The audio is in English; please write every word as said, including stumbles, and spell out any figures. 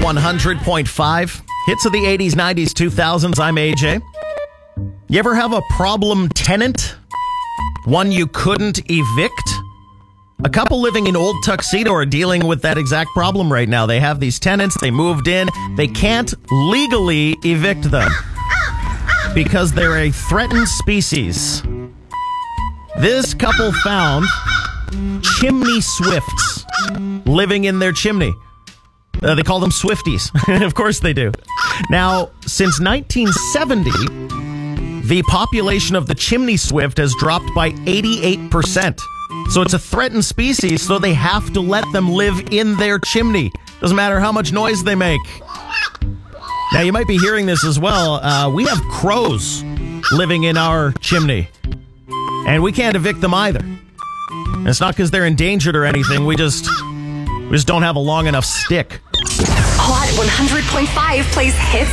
one hundred point five. Hits of the eighties, nineties, two thousands. I'm A J. You ever have a problem tenant? One you couldn't evict? A couple living in Old Tuxedo are dealing with that exact problem right now. They have these tenants. They moved in. They can't legally evict them because they're a threatened species. This couple found chimney swifts living in their chimney. Uh, they call them Swifties. Of course they do. Now, since nineteen seventy, the population of the chimney swift has dropped by eighty-eight percent. So it's a threatened species, so they have to let them live in their chimney. Doesn't matter how much noise they make. Now, you might be hearing this as well. Uh, we have crows living in our chimney, and we can't evict them either. And it's not because they're endangered or anything. We just, we just don't have a long enough stick. Hot one hundred point five plays hits